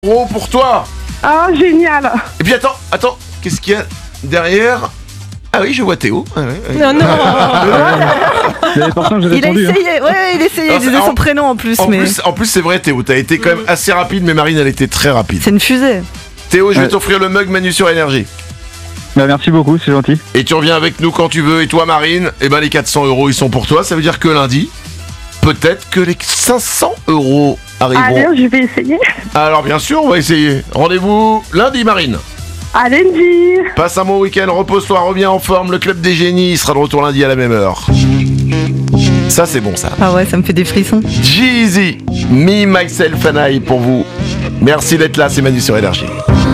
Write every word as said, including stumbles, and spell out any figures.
euros pour toi. Ah, génial. Et puis attends, attends, qu'est-ce qu'il y a derrière? Ah oui, je vois Théo. Ah ouais, ouais. Non, non. Mais pourtant, j'ai Il a répondu. hein. essayé, ouais, ouais, il a essayé, Non, il disait c'est- son prénom en plus, En mais plus, en plus, c'est vrai, Théo, t'as été quand même assez rapide, mais Marine, elle était très rapide. c'est une fusée. Théo, je vais Ouais. t'offrir le mug Manu sur Énergie. Bah, merci beaucoup, c'est gentil. Et tu reviens avec nous quand tu veux. Et toi, Marine, eh ben les quatre cents euros, ils sont pour toi. Ça veut dire que lundi, peut-être que les cinq cents euros arriveront. Allez, je vais essayer. Alors bien sûr, on va essayer. Rendez-vous lundi, Marine. À lundi. Passe un bon week-end, repose-toi, reviens en forme. Le club des génies sera de retour lundi à la même heure. Ça, c'est bon, ça. Ah ouais, ça me fait des frissons. Jeezy, Me, Myself and I pour vous. Merci d'être là, c'est Manu sur Énergie.